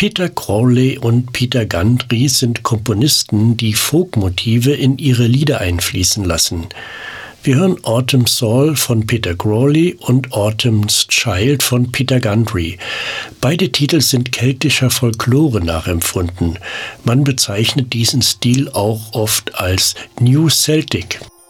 Peter Crawley und Peter Gundry sind Komponisten, die Folkmotive in ihre Lieder einfließen lassen. Wir hören Autumn's Soul von Peter Crawley und Autumn's Child von Peter Gundry. Beide Titel sind keltischer Folklore nachempfunden. Man bezeichnet diesen Stil auch oft als New Celtic.